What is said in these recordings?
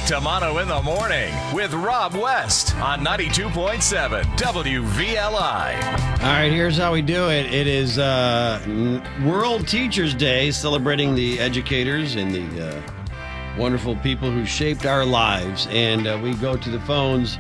Tamano in the morning with Rob West on 92.7 WVLI. All right, here's how we do it. It is World Teachers Day, celebrating the educators and the wonderful people who shaped our lives. And we go to the phones.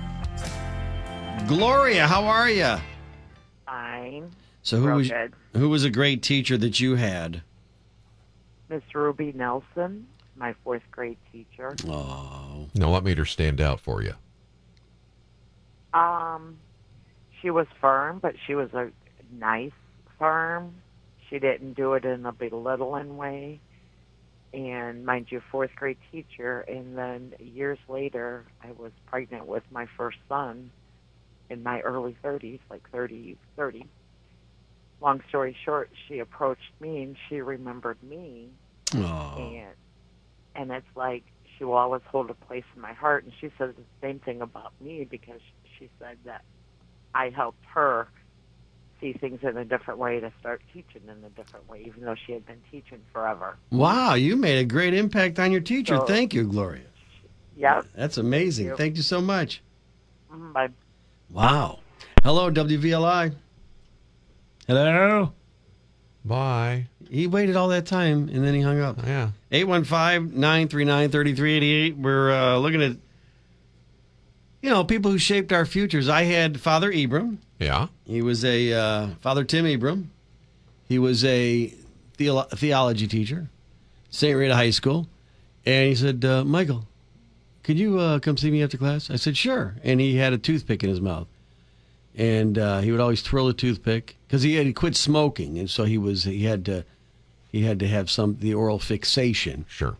Gloria, how are you? Fine. So who was a great teacher that you had? Miss Ruby Nelson, my fourth grade teacher. Oh. Now, what made her stand out for you? She was firm, but she was a nice firm. She didn't do it in a belittling way. And mind you, fourth grade teacher. And then years later, I was pregnant with my first son in my early 30s, like 30. Long story short, she approached me and she remembered me. Oh. And it's like she will always hold a place in my heart. And she says the same thing about me because she said that I helped her see things in a different way, to start teaching in a different way, even though she had been teaching forever. Wow, you made a great impact on your teacher. So, thank you, Gloria. Yep. That's amazing. Thank you so much. Bye. Wow. Hello, WVLI. Hello. Bye. He waited all that time, and then he hung up. Yeah. 815-939-3388. We're looking at, people who shaped our futures. I had Father Ibram. Yeah. He was Father Tim Ibram. He was a theology teacher, St. Rita High School. And he said, Michael, could you come see me after class? I said, sure. And he had a toothpick in his mouth. And he would always twirl a toothpick because he had quit smoking, and so he had to have the oral fixation. Sure.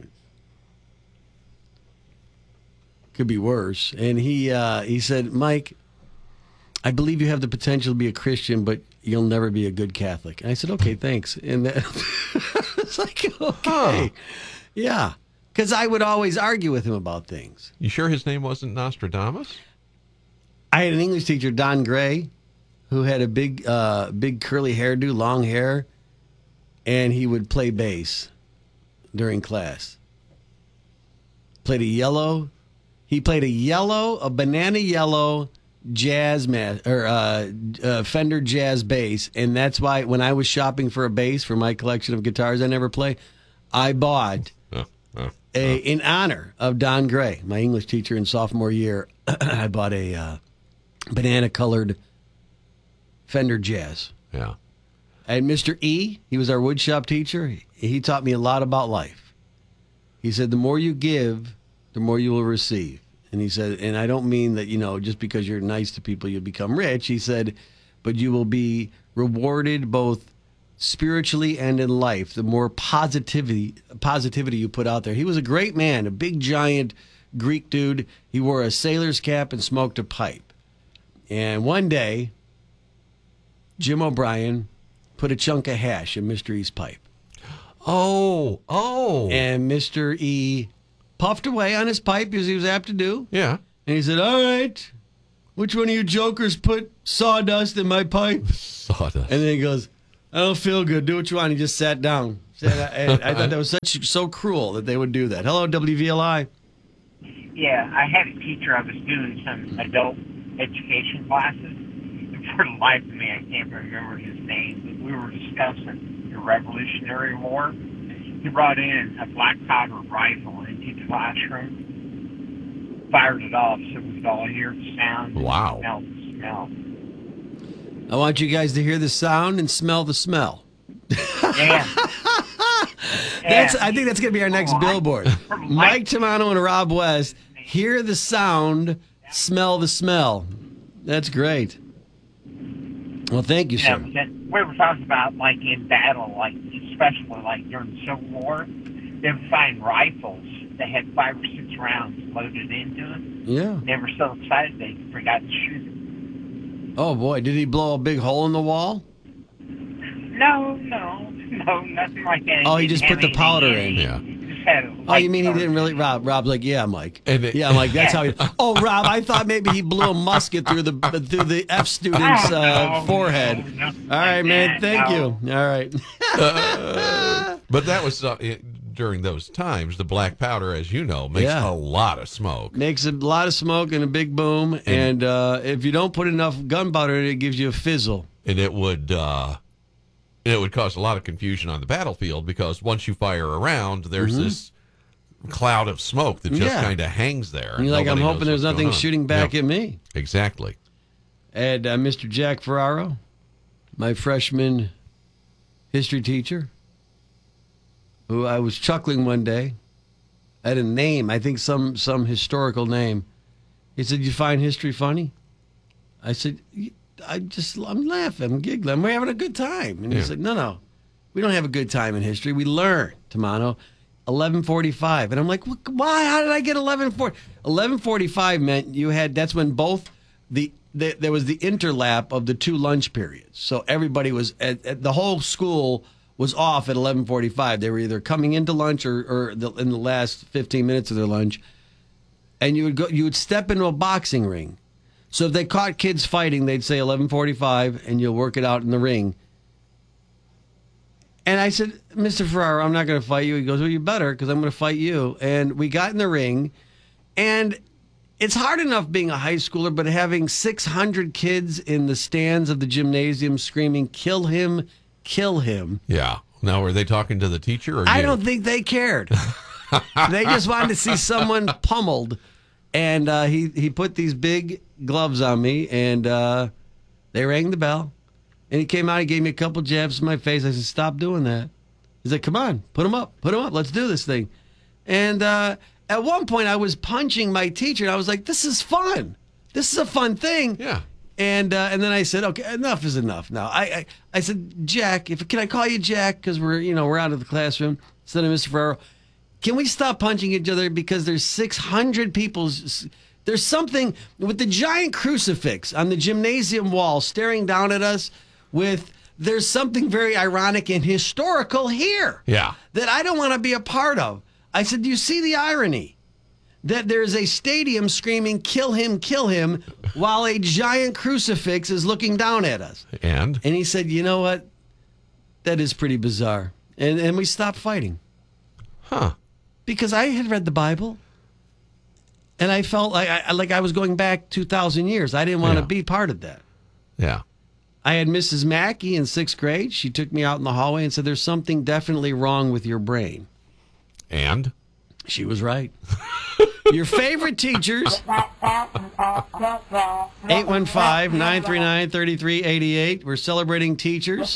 Could be worse. And he said, Mike, I believe you have the potential to be a Christian, but you'll never be a good Catholic. And I said, okay, thanks. And it's like, okay, yeah, because I would always argue with him about things. You sure his name wasn't Nostradamus? I had an English teacher, Don Gray, who had a big curly hairdo, long hair, and he would play bass during class. He played a banana yellow Fender jazz bass, and that's why when I was shopping for a bass for my collection of guitars I never play, I bought in honor of Don Gray, my English teacher in sophomore year. I bought a banana-colored Fender Jazz. Yeah. And Mr. E, he was our woodshop teacher. He taught me a lot about life. He said, the more you give, the more you will receive. And he said, and I don't mean that, just because you're nice to people, you'll become rich. He said, but you will be rewarded both spiritually and in life, the more positivity you put out there. He was a great man, a big, giant Greek dude. He wore a sailor's cap and smoked a pipe. And one day, Jim O'Brien put a chunk of hash in Mr. E's pipe. Oh. And Mr. E puffed away on his pipe, as he was apt to do. Yeah. And he said, all right, which one of you jokers put sawdust in my pipe? Sawdust. And then he goes, I don't feel good. Do what you want. He just sat down. And I thought that was so cruel that they would do that. Hello, WVLI. Yeah, I had a teacher. I was doing some adult education classes. And for the life of me, I can't remember his name, but we were discussing the Revolutionary War. He brought in a black powder rifle into the classroom, fired it off so we could all hear the sound. Wow. And smell. I want you guys to hear the sound and smell the smell. Yeah. I think that's going to be our next billboard. Mike Tamano and Rob West, hear the sound, smell the smell. That's great. Well, thank you, sir. We were talking about, like, in battle, like, especially, like, during the Civil War, they would find rifles that had 5 or 6 rounds loaded into them. Yeah. They were so excited they forgot to shoot them. Oh, boy. Did he blow a big hole in the wall? No, nothing like that. Oh, he just put the powder in. Yeah. Oh, you mean he didn't really, Rob? Rob's like, yeah, Mike. Yeah, Mike. That's how he. Oh, Rob, I thought maybe he blew a musket through the F student's forehead. All right, man. Thank you. All right. But that was during those times, the black powder, as you know, makes Yeah. a lot of smoke. Makes a lot of smoke and a big boom. And if you don't put enough gunpowder in it, it gives you a fizzle. And it would cause a lot of confusion on the battlefield because once you fire around, there's this cloud of smoke that just Yeah. kind of hangs there. And you're like, I'm Nobody hoping knows there's what's nothing going on. shooting back Yeah, at me. exactly. And Mr. Jack Ferraro, my freshman history teacher, who I was chuckling one day at a name, I think some historical name. He said, "You find history funny?" I said, I'm laughing, I'm giggling, we're having a good time. And he Yeah. said, no, we don't have a good time in history. We learn, Tamano. 11:45. And I'm like, why? How did I get 11:40? 11:45 meant that's when both there was the interlap of the two lunch periods. So everybody was at the whole school was off at 11:45. They were either coming into lunch or in the last 15 minutes of their lunch. And you would step into a boxing ring. So if they caught kids fighting, they'd say 11:45 and you'll work it out in the ring. And I said, "Mr. Ferraro, I'm not going to fight you." He goes, "Well, you better, because I'm going to fight you." And we got in the ring, and it's hard enough being a high schooler, but having 600 kids in the stands of the gymnasium screaming, "Kill him, kill him." Yeah. Now, were they talking to the teacher or I you? don't think they cared. They just wanted to see someone pummeled. And he put these big gloves on me, and they rang the bell. And he came out, he gave me a couple jabs in my face. I said, "Stop doing that." He's like, "Come on, put him up, let's do this thing." And at one point, I was punching my teacher, and I was like, "This is fun. This is a fun thing." Yeah. And then I said, "Okay, enough is enough." Now I said, "Jack, can I call you Jack? Because we're out of the classroom instead of Mr. Ferraro. Can we stop punching each other because there's 600 people?" There's something with the giant crucifix on the gymnasium wall staring down at us. There's something very ironic and historical here. Yeah. That I don't want to be a part of. I said, "Do you see the irony? That there's a stadium screaming, 'Kill him,' while a giant crucifix is looking down at us." And And he said, "You know what? That is pretty bizarre." And we stopped fighting. huh. Because I had read the Bible. And I felt like I was going back 2,000 years. I didn't want to Yeah. be part of that. Yeah. I had Mrs. Mackey in 6th grade. She took me out in the hallway and said, "There's something definitely wrong with your brain." And She was right. Your favorite teachers, 815-939-3388. We're celebrating teachers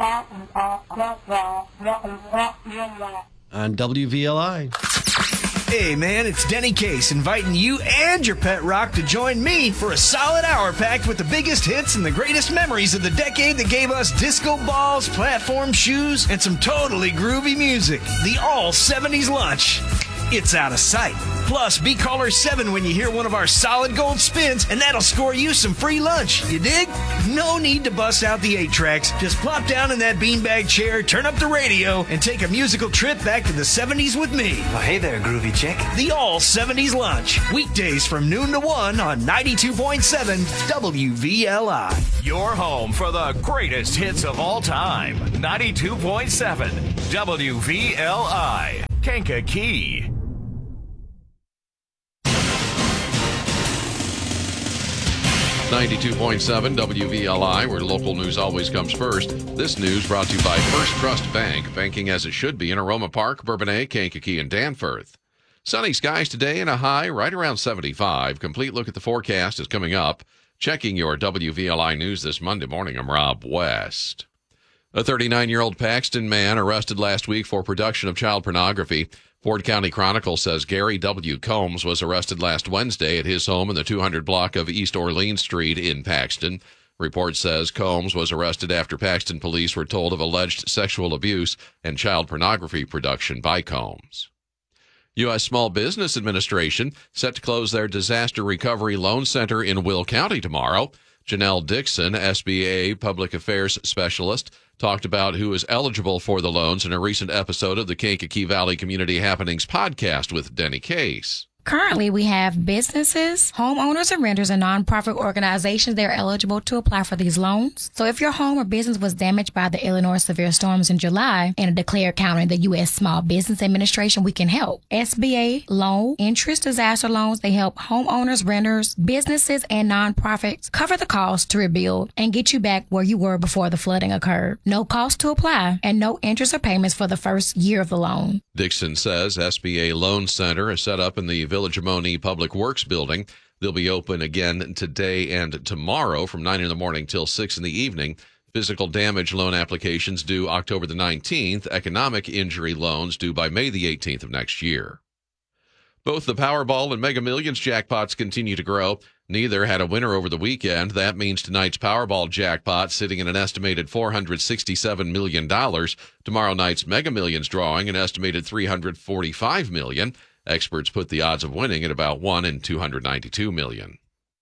on WVLI. Hey man, it's Denny Case inviting you and your pet rock to join me for a solid hour packed with the biggest hits and the greatest memories of the decade that gave us disco balls, platform shoes, and some totally groovy music. The all 70s lunch. It's out of sight. Plus, be caller 7 when you hear one of our solid gold spins, and that'll score you some free lunch. You dig? No need to bust out the 8-tracks. Just plop down in that beanbag chair, turn up the radio, and take a musical trip back to the 70s with me. Well, hey there, groovy chick. The All 70s Lunch. Weekdays from noon to 1 on 92.7 WVLI. Your home for the greatest hits of all time. 92.7 WVLI. Kankakee. 92.7 WVLI, where local news always comes first. This news brought to you by First Trust Bank, banking as it should be in Aroma Park, Bourbonnais, Kankakee, and Danforth. Sunny skies today and a high right around 75. Complete look at the forecast is coming up. Checking your WVLI news this Monday morning, I'm Rob West. A 39-year-old Paxton man arrested last week for production of child pornography. Ford County Chronicle says Gary W. Combs was arrested last Wednesday at his home in the 200 block of East Orleans Street in Paxton. Report says Combs was arrested after Paxton police were told of alleged sexual abuse and child pornography production by Combs. U.S. Small Business Administration set to close their Disaster Recovery Loan Center in Will County tomorrow. Janelle Dixon, SBA Public Affairs Specialist, talked about who is eligible for the loans in a recent episode of the Kankakee Valley Community Happenings podcast with Denny Case. Currently, we have businesses, homeowners and renters, and nonprofit organizations that are eligible to apply for these loans. So if your home or business was damaged by the Illinois severe storms in July and a declared county in the U.S. Small Business Administration, we can help. SBA low interest disaster loans, they help homeowners, renters, businesses, and nonprofits cover the cost to rebuild and get you back where you were before the flooding occurred. No cost to apply and no interest or payments for the first year of the loan. Dixon says SBA Loan Center is set up in the Village of Monee Public Works Building. They'll be open again today and tomorrow from 9 in the morning till 6 in the evening. Physical damage loan applications due October the 19th. Economic injury loans due by May the 18th of next year. Both the Powerball and Mega Millions jackpots continue to grow. Neither had a winner over the weekend. That means tonight's Powerball jackpot sitting at an estimated $467 million. Tomorrow night's Mega Millions drawing an estimated $345 million. Experts put the odds of winning at about 1 in 292 million.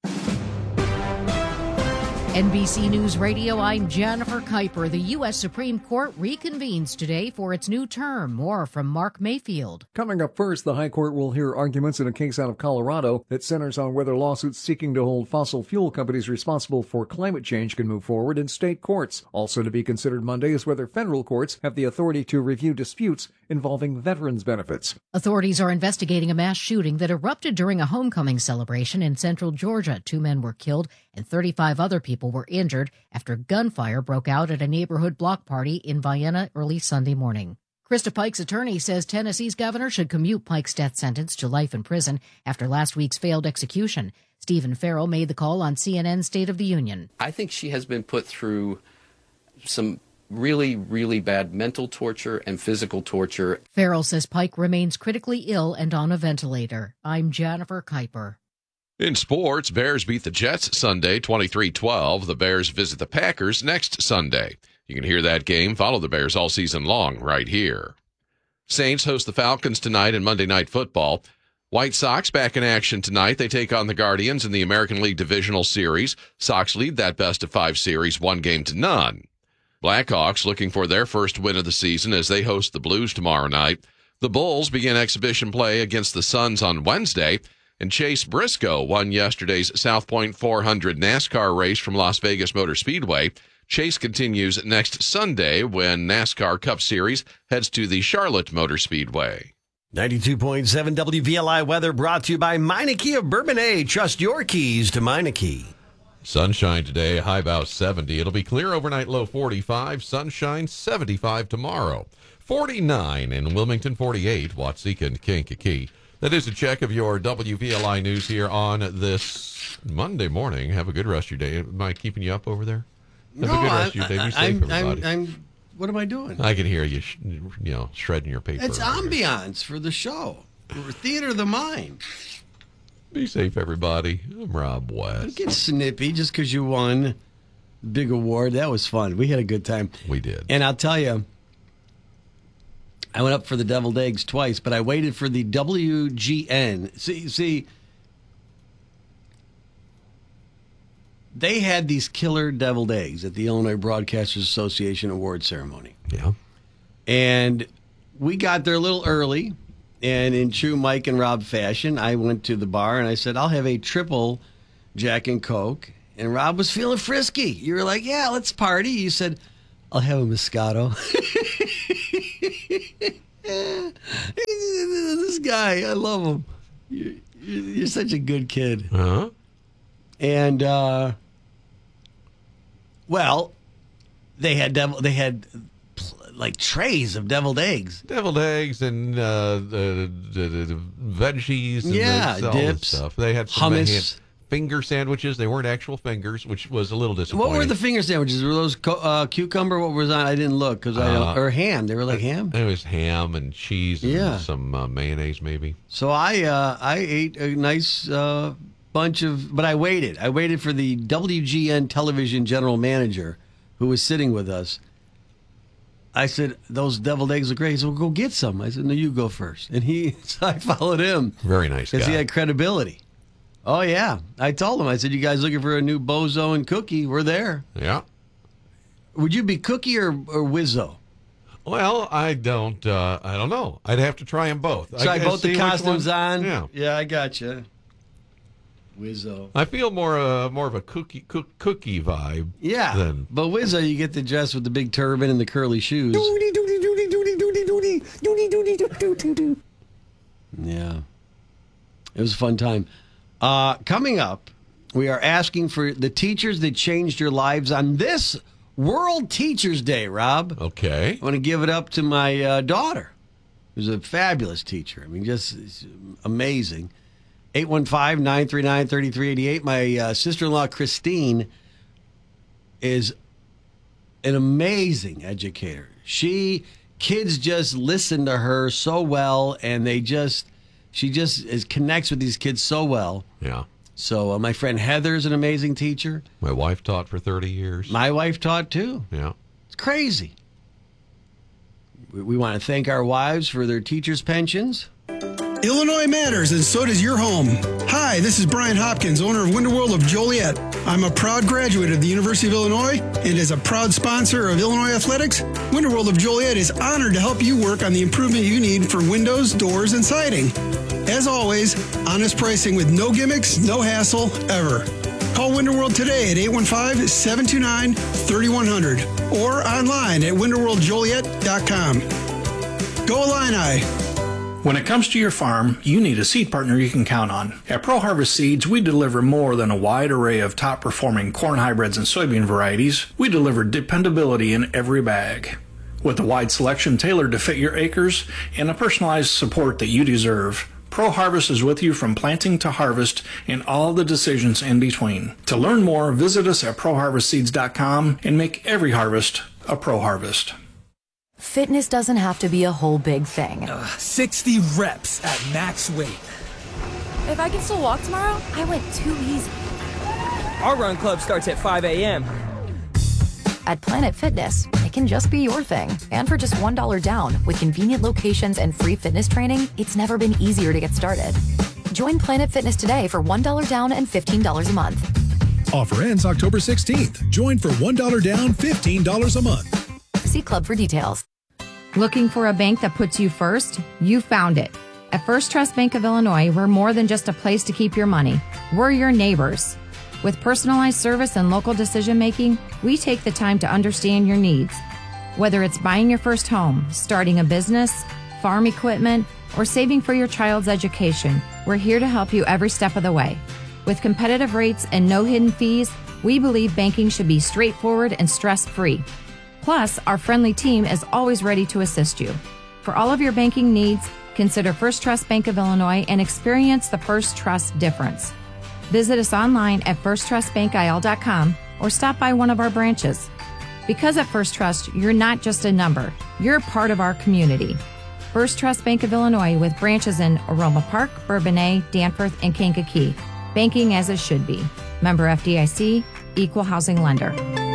NBC News Radio, I'm Jennifer Kuiper. The U.S. Supreme Court reconvenes today for its new term. More from Mark Mayfield. Coming up first, the High Court will hear arguments in a case out of Colorado that centers on whether lawsuits seeking to hold fossil fuel companies responsible for climate change can move forward in state courts. Also to be considered Monday is whether federal courts have the authority to review disputes involving veterans' benefits. Authorities are investigating a mass shooting that erupted during a homecoming celebration in central Georgia. 2 men were killed and 35 other people were injured after gunfire broke out at a neighborhood block party in Vienna early Sunday morning. Krista Pike's attorney says Tennessee's governor should commute Pike's death sentence to life in prison after last week's failed execution. Stephen Farrell made the call on CNN's State of the Union. I think she has been put through some really, really bad mental torture and physical torture. Farrell says Pike remains critically ill and on a ventilator. I'm Jennifer Kuiper. In sports, Bears beat the Jets Sunday 23-12. The Bears visit the Packers next Sunday. You can hear that game, follow the Bears all season long right here. Saints host the Falcons tonight in Monday Night Football. White Sox back in action tonight. They take on the Guardians in the American League Divisional Series. Sox lead that best-of-5 series 1-0. Blackhawks looking for their first win of the season as they host the Blues tomorrow night. The Bulls begin exhibition play against the Suns on Wednesday. And Chase Briscoe won yesterday's South Point 400 NASCAR race from Las Vegas Motor Speedway. Chase continues next Sunday when NASCAR Cup Series heads to the Charlotte Motor Speedway. 92.7 WVLI weather brought to you by Meineke of Bourbonnais. Trust your keys to Meineke. Sunshine today, high about 70. It'll be clear overnight, low 45. Sunshine 75 tomorrow. 49 in Wilmington, 48, Watseka and Kankakee. That is a check of your WVLI news here on this Monday morning. Have a good rest of your day. Am I keeping you up over there? Have a good rest of your day. Be safe, everybody. What am I doing? I can hear you, shredding your paper. It's ambiance for the show. We're theater of the mind. Be safe, everybody. I'm Rob West. Don't get snippy just because you won the big award. That was fun. We had a good time. We did. And I'll tell you, I went up for the deviled eggs twice, but I waited for the WGN. See, they had these killer deviled eggs at the Illinois Broadcasters Association award ceremony. Yeah. And we got there a little early, and in true Mike and Rob fashion, I went to the bar and I said, I'll have a triple Jack and Coke. And Rob was feeling frisky. You were like, yeah, let's party. You said, I'll have a Moscato. This guy, I love him. You're such a good kid. Uh-huh. And well, they had like trays of deviled eggs. Deviled eggs and the veggies and all dips, the stuff. They had some hummus. Finger sandwiches. They weren't actual fingers, which was a little disappointing. What were the finger sandwiches? Were those cucumber? What was on? I didn't look because or ham. They were like ham. It was ham and cheese and some mayonnaise, maybe. So I ate a nice bunch of, but I waited. I waited for the WGN television general manager who was sitting with us. I said, those deviled eggs are great. He said, well, go get some. I said, no, you go first. And so I followed him. Very nice guy. Because he had credibility. Oh, yeah. I told him. I said, you guys looking for a new Bozo and Cookie? We're there. Yeah. Would you be Cookie or Wizzo? Well, I don't know. I'd have to try them both. Try both the see which costumes one- on? Yeah. I gotcha. Wizzo. I feel more of a cookie vibe. Yeah. Than, But Wizzo, you get the dress with the big turban and the curly shoes. Yeah. It was a fun time. Coming up, we are asking for the teachers that changed your lives on this World Teachers Day, Rob. Okay. I want to give it up to my daughter, who's a fabulous teacher. I mean, just amazing. 815-939-3388. My sister-in-law, Christine, is an amazing educator. Kids just listen to her so well, and she just connects with these kids so well. Yeah. So my friend Heather's an amazing teacher. My wife taught for 30 years. My wife taught too. Yeah. It's crazy. We want to thank our wives for their teachers' pensions. Illinois matters, and so does your home. Hi, this is Brian Hopkins, owner of Winterworld of Joliet. I'm a proud graduate of the University of Illinois, and as a proud sponsor of Illinois Athletics, Winterworld of Joliet is honored to help you work on the improvement you need for windows, doors, and siding. As always, honest pricing with no gimmicks, no hassle, ever. Call Winterworld today at 815-729-3100 or online at winterworldjoliet.com. Go Illini! When it comes to your farm, you need a seed partner you can count on. At Pro Harvest Seeds, we deliver more than a wide array of top-performing corn hybrids and soybean varieties. We deliver dependability in every bag. With a wide selection tailored to fit your acres and a personalized support that you deserve, Pro Harvest is with you from planting to harvest and all the decisions in between. To learn more, visit us at ProHarvestSeeds.com and make every harvest a Pro Harvest. Fitness doesn't have to be a whole big thing. 60 reps at max weight. If I can still walk tomorrow, I went too easy. Our run club starts at 5 a.m. At Planet Fitness, it can just be your thing. And for just $1 down, with convenient locations and free fitness training, it's never been easier to get started. Join Planet Fitness today for $1 down and $15 a month. Offer ends October 16th. Join for $1 down, $15 a month. See Club for details. Looking for a bank that puts you first? You found it. At First Trust Bank of Illinois, we're more than just a place to keep your money. We're your neighbors. With personalized service and local decision-making, we take the time to understand your needs. Whether it's buying your first home, starting a business, farm equipment, or saving for your child's education, we're here to help you every step of the way. With competitive rates and no hidden fees, we believe banking should be straightforward and stress-free. Plus, our friendly team is always ready to assist you. For all of your banking needs, consider First Trust Bank of Illinois and experience the First Trust difference. Visit us online at firsttrustbankil.com or stop by one of our branches. Because at First Trust, you're not just a number, you're part of our community. First Trust Bank of Illinois with branches in Aroma Park, Bourbonnais, Danforth, and Kankakee. Banking as it should be. Member FDIC, Equal Housing Lender.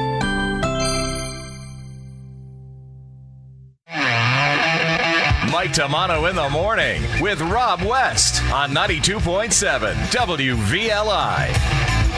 Mike Tamano in the morning with Rob West on 92.7 WVLI.